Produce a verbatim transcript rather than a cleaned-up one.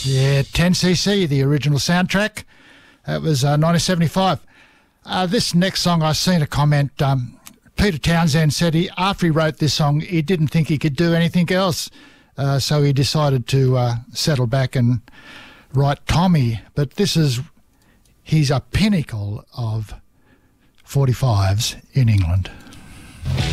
Yeah, ten C C, the original soundtrack. That was uh, nineteen seventy-five. Uh, this next song, I've seen a comment. Um, Peter Townsend said he, after he wrote this song, he didn't think he could do anything else. Uh, so he decided to uh, settle back and write Tommy. But this is, he's a pinnacle of forty-fives in England.